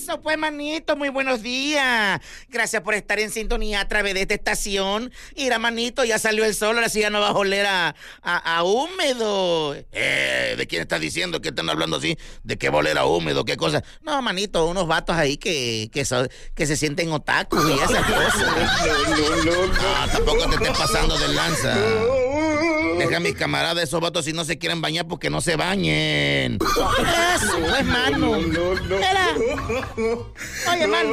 Eso pues, manito, muy buenos días. Gracias por estar en sintonía a través de esta estación. Mira, manito, ya salió el sol, ahora sí ya no va a oler a húmedo. ¿De quién estás diciendo? ¿Qué están hablando así? ¿De qué va a oler a húmedo? ¿Qué cosa? No, manito, unos vatos ahí que se sienten otakus y esas cosas. No, tampoco te estés pasando de lanza. Deja a mis camaradas, esos vatos, si no se quieren bañar, porque no se bañen. Eso, pues, mano. Mira. Oye, mano.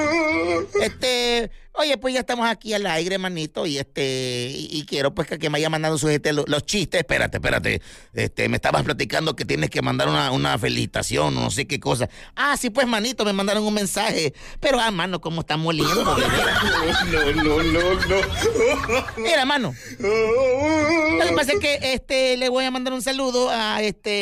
Oye, pues ya estamos aquí al aire, manito, y quiero pues que me haya mandado los chistes. Espérate. Me estabas platicando que tienes que mandar una felicitación, no sé qué cosa. Ah, sí, pues, manito, me mandaron un mensaje. Pero, mano, ¿cómo está moliendo? No. Mira, mano. Lo que pasa es que le voy a mandar un saludo a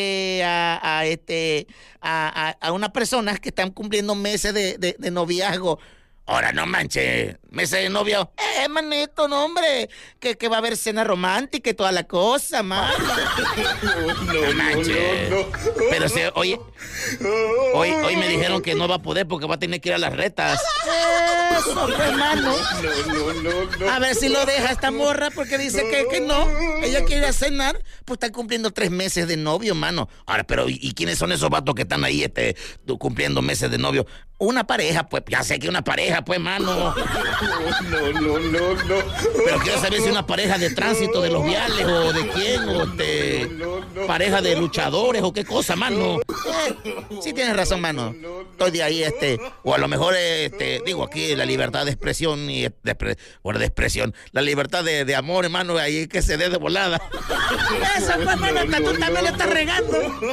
unas personas que están cumpliendo meses de noviazgo. Ahora, no manches, meses de novio. Manito, no, hombre, que va a haber cena romántica y toda la cosa, man. No manches. Pero sí, hoy me dijeron que no va a poder porque va a tener que ir a las retas. Eso, hermano. No. A ver si lo deja esta morra porque dice que no. Ella quiere ir a cenar, pues están cumpliendo 3 meses de novio, mano. Ahora, pero ¿y quiénes son esos vatos que están ahí cumpliendo meses de novio? Una pareja, pues, ya sé que una pareja, pues, mano. No. Pero quiero saber si una pareja de tránsito de los viales o de quién, o pareja de luchadores o qué cosa, mano. Sí tienes razón, mano. Estoy de ahí, o a lo mejor, digo aquí, la libertad de expresión y de expresión, la libertad de amor, hermano, ahí que se dé de volada. Eso, pues, mano, tú también le estás regando.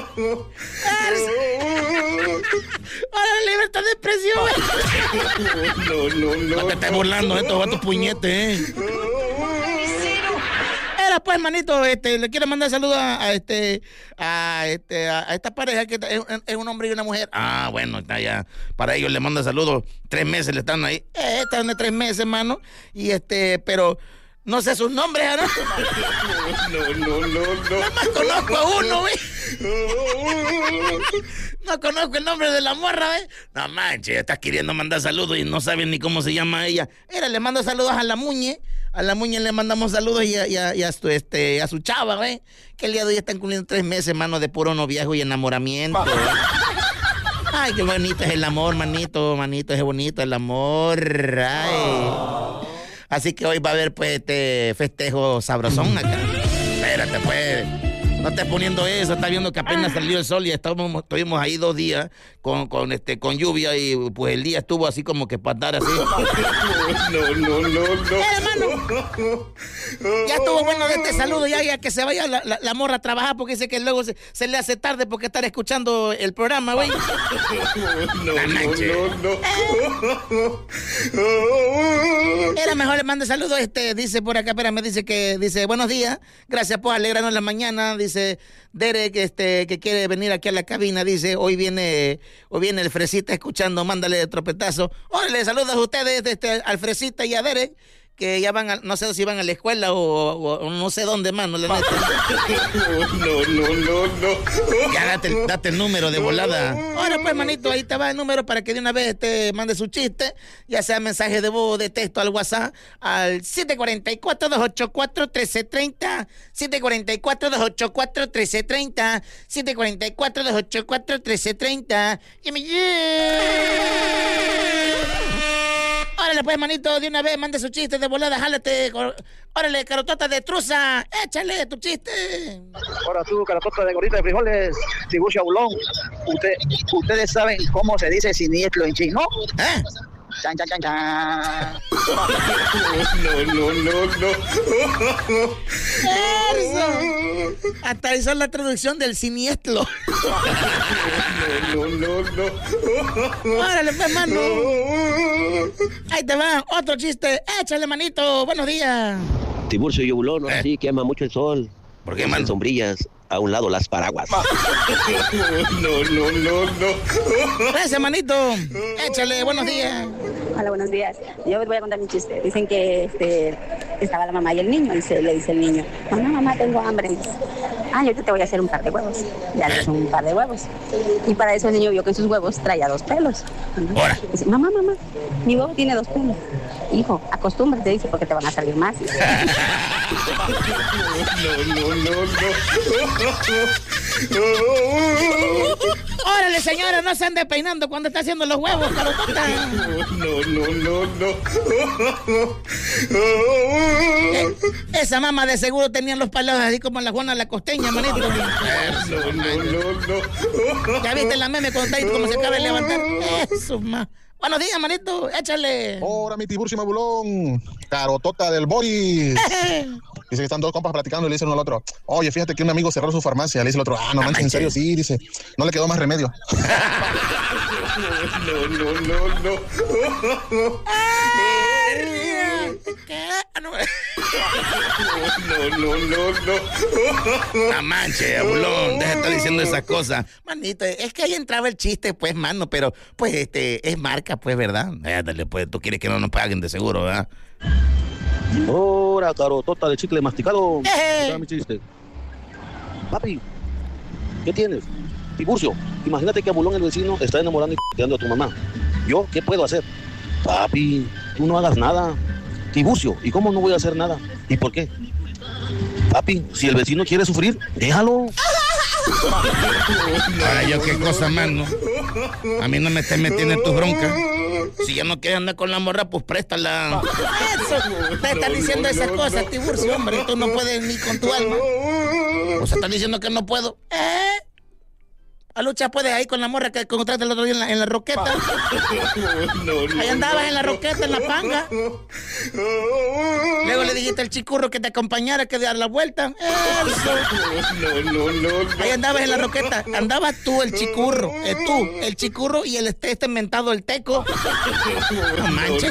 Ahora la libertad de expresión. No te estés burlando, estos vatos puñetes, Era pues, manito, le quiero mandar saludos a esta pareja que es un hombre y una mujer. Ah, bueno, está ya. Para ellos le mando saludos. 3 meses le están ahí. Están de 3 meses, hermano. Y pero no sé sus nombres, ¿no? No. Nada más conozco a uno, ¿ves? No conozco el nombre de la morra, ¿ves? No manches, estás queriendo mandar saludos y no sabes ni cómo se llama ella. Le mando saludos a la Muñe. A la Muñe le mandamos saludos y a su chava, ¿ves? Que el día de hoy están cumpliendo 3 meses, hermano, de puro noviazgo y enamoramiento. Ay, qué bonito es el amor, manito, es bonito el amor. Ay. Así que hoy va a haber, pues, festejo sabrosón acá. Espérate, pues. No estés poniendo eso, estás viendo que apenas salió el sol y estuvimos ahí 2 días con lluvia y pues el día estuvo así como que para andar así. No. Hermano, ya estuvo bueno de este saludo, ya que se vaya la morra a trabajar porque dice que luego se le hace tarde porque estar escuchando el programa, güey. Era mejor le mande saludos, dice por acá, espérame, dice, buenos días, gracias por alegrarnos la mañana, dice Derek, que quiere venir aquí a la cabina, dice, hoy viene el Fresita escuchando, mándale de tropetazo. Órale, saludos a ustedes, al Fresita y a Derek, que ya van no sé si van a la escuela o no sé dónde, mano, la neta. No. Ya date el número de volada. Ahora pues, manito, ahí te va el número para que de una vez te mande su chiste, ya sea mensaje de voz, de texto al WhatsApp, al 744-284-1330, 744-284-1330, 744-284-1330, y me órale pues, manito, de una vez mande su chiste de volada, jálate. Órale, carotota de truza, échale tu chiste. Ahora tú, carotota de gorrita de frijoles, Tiburcio Bulón. Ustedes saben cómo se dice siniestro en chino. Chan. No. Eso. Hasta hizo la traducción del siniestro. No. Órale, pues, mano. Ahí te va, otro chiste. Échale, manito. Buenos días. Tiburcio y Bulón, ahora sí quema mucho el sol. ¿Por qué, man? Sombrillas, a un lado las paraguas. No. Gracias, manito. Échale, buenos días. Hola, buenos días. Yo les voy a contar mi chiste. Dicen que estaba la mamá y el niño, y le dice el niño, mamá, tengo hambre. yo te voy a hacer un par de huevos. Ya le hizo un par de huevos. Y para eso el niño vio que en sus huevos traía 2 pelos. Ahora. Dice, mamá, mi huevo tiene 2 pelos. Hijo, acostúmbrate, dice, porque te van a salir más. Órale, señora, no se ande peinando cuando está haciendo los huevos, Carotota. Esa mamá de seguro tenía los palos así como la Juana la Costeña, manito. ¿Ya viste la meme cuando está ahí como se acaba de levantar? Eso, ma. Buenos días, manito, échale. Ahora, mi Tiburcio Mabulón, Carotota del Boris. Dice que están 2 compas platicando y le dicen uno al otro, oye, fíjate que un amigo cerró su farmacia. Le dice el otro, no manches, ¿en serio? Sí, dice, no le quedó más remedio. ¿Qué? No manches, Abulón, deja de estar diciendo esas cosas. Manito, es que ahí entraba el chiste, pues, mano, pero, pues, es marca, pues, ¿verdad? Dale, pues, tú quieres que no nos paguen de seguro, ¿verdad? Ahora, Carotota de chicle masticado. Dame mi chiste. Papi, ¿qué tienes? Tiburcio, imagínate que Abulón, el vecino, está enamorando y tirando a tu mamá. ¿Yo qué puedo hacer? Papi, tú no hagas nada. Tiburcio, ¿y cómo no voy a hacer nada? ¿Y por qué? Papi, si el vecino quiere sufrir, déjalo. Ahora yo qué cosa, mano. A mí no me estés metiendo en tus broncas. Si ya no quieres andar con la morra, pues préstala. Eso, te están diciendo esas cosas, Tiburcio, hombre. Tú no puedes ni con tu alma. O sea, están diciendo que no puedo. A lucha puedes ahí con la morra que encontraste el otro día en la roqueta. Ahí andabas en la roqueta, en la panga. Luego le dijiste al chicurro que te acompañara, que diera la vuelta. Eso. Ahí andabas en la roqueta. Andabas tú, el chicurro. Tú, el chicurro y el mentado, el teco. No manches.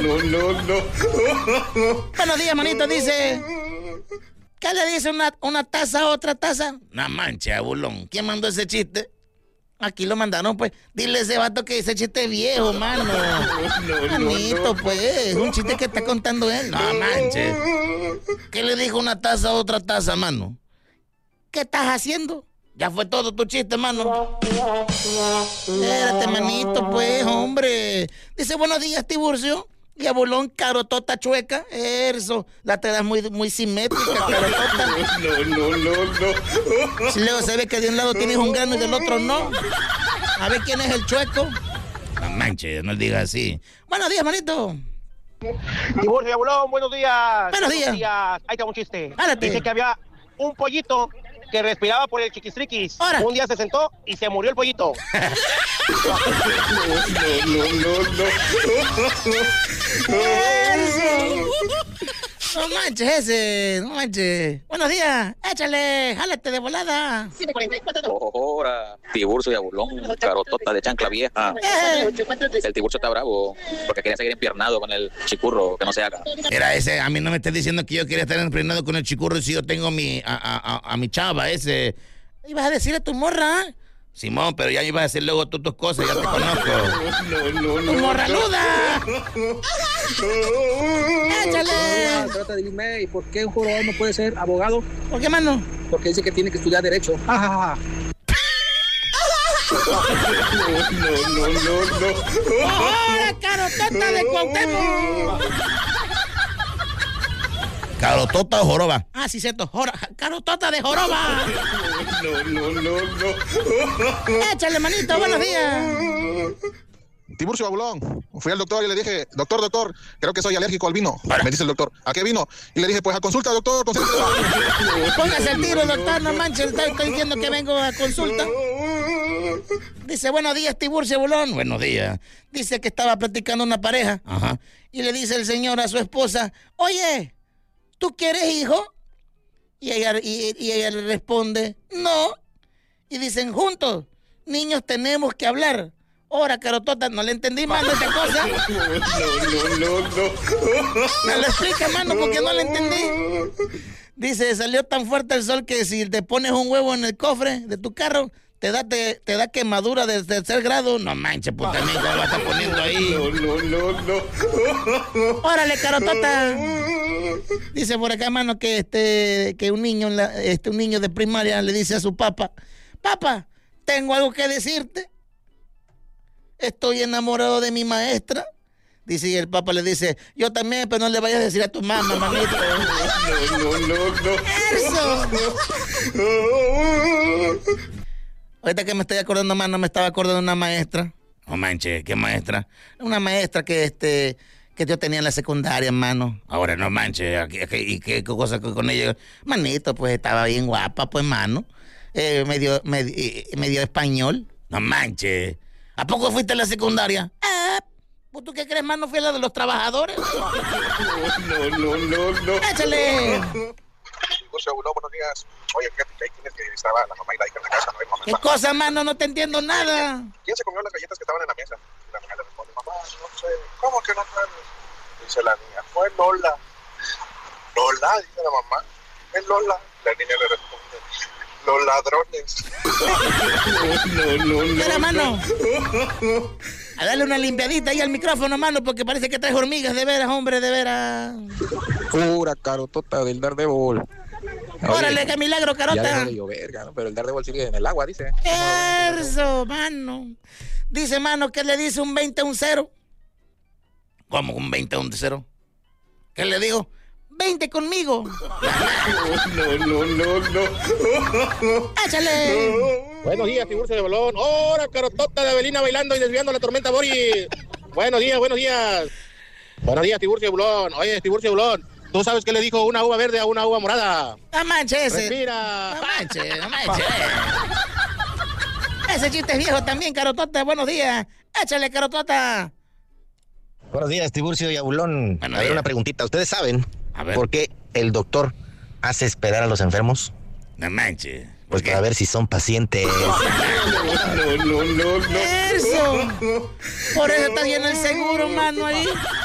Buenos días, manito, dice. ¿Qué le dice una taza a otra taza? No manches, Abulón. ¿Quién mandó ese chiste? Aquí lo mandaron, pues. Dile a ese vato que ese chiste es viejo, mano. Manito, pues. Es un chiste que está contando él. No manches. ¿Qué le dijo una taza a otra taza, mano? ¿Qué estás haciendo? Ya fue todo tu chiste, mano. Espérate, manito, pues, hombre. Dice, buenos días, Tiburcio. Y Abulón, Carotota chueca. Eso. La te das muy simétrica, Carotota. Si luego se ve que de un lado tienes un grano y del otro no. A ver quién es el chueco. No manches, no le digas así. Buenos días, manito. Tiburcio y Abulón, buenos días. Buenos días. Ahí está un chiste. Párate. Dice que había un pollito que respiraba por el chiquistriquis. Ahora. Un día se sentó y se murió el pollito. No manches ese, no manches. Buenos días, échale, jálate de volada. Ahora, Tiburcio y Abulón, Carotota de chancla vieja. El Tiburcio está bravo porque quería seguir empiernado con el chicurro, que no se haga. Era ese, a mí no me estés diciendo que yo quería estar empiernado con el chicurro si yo tengo a mi chava, ese. ¿Ibas a decirle a tu morra? Simón, pero ya ibas a decir luego tú tus cosas, ya te conozco. ¡Tu morraluda! ¡Échale! Trata de dime, ¿y por qué un jugador no puede ser abogado? ¿Por qué, mano? Porque dice que tiene que estudiar Derecho. ¡Ahora, Carotota de Cuauhtémoc! ¿Carotota o joroba? Ah, sí, cierto. Carotota de joroba. Échale, manito, buenos días. Tiburcio Abulón, fui al doctor y le dije, doctor, creo que soy alérgico al vino. Me dice el doctor, ¿a qué vino? Y le dije, pues a consulta, doctor, consulta. Póngase el tiro, doctor, no manches, estoy diciendo que vengo a consulta. Dice, buenos días, Tiburcio Abulón. Buenos días. Dice que estaba platicando una pareja. Ajá. Y le dice el señor a su esposa, oye, ¿tú quieres hijo? Y ella le responde, no. Y dicen, juntos, niños tenemos que hablar. Ahora, Carotota, no le entendí, mano, esta cosa. Me lo explica, mano, porque no le entendí. Dice, salió tan fuerte el sol que si te pones un huevo en el cofre de tu carro, te da quemadura de 3er grado. No manches, puta amigo, lo vas a estar poniendo ahí. Órale, Carotota. Dice por acá, mano, que un niño de primaria le dice a su papá, papá, tengo algo que decirte. Estoy enamorado de mi maestra. Dice, y el papá le dice, yo también, pero no le vayas a decir a tu mamá, manito. No. Eso. Ahorita que me estoy acordando, mano, me estaba acordando de una maestra. No manches, ¿qué maestra? Una maestra que yo tenía en la secundaria, mano. Ahora, no manches, ¿y qué cosa con ella? Manito, pues estaba bien guapa, pues, mano. Medio español. No manches. ¿A poco fuiste a la secundaria? ¿Tú qué crees, mano? ¿Fui a la de los trabajadores? No. ¡Échale! Buenos días. Oye, fíjate que ahí tienes que estaba la mamá y la hija en la casa. ¿No? ¿Qué cosa, mano? No te entiendo nada. ¿Quién se comió las galletas que estaban en la mesa? Y la niña le responde, mamá, no sé. ¿Cómo que no sabes? Dice la niña, fue Lola. Lola, dice la mamá. Es Lola. La niña le responde, los ladrones. No. Mira, mano. A darle una limpiadita ahí al micrófono, mano, porque parece que traes hormigas, de veras, hombre, de veras. Pura carotota del Daredevil. Órale, qué milagro, carota. Ya deja de llover, ¿no? Pero el Daredevil sigue en el agua, dice. Eso, mano. Dice, mano, ¿qué le dice un 20 a un 0? ¿Cómo un 20 a un 0? ¿Qué le digo? 20 conmigo. No. ¡Échale! Buenos días, Tiburcio de Bolón. ¡Hora, carotota de Avelina bailando y desviando la tormenta, Boris! Buenos días. Buenos días, Tiburcio de Bolón. Oye, Tiburcio de Bolón, ¿tú sabes qué le dijo una uva verde a una uva morada? No manches ese. Respira. No manches. Ese chiste es viejo también, carotota. Buenos días. Échale, carotota. Buenos días, Tiburcio y Abulón. A ver, una preguntita. ¿Ustedes saben por qué el doctor hace esperar a los enfermos? No manches. Pues para ver si son pacientes. No. Eso. Por eso está lleno el seguro, mano, ahí.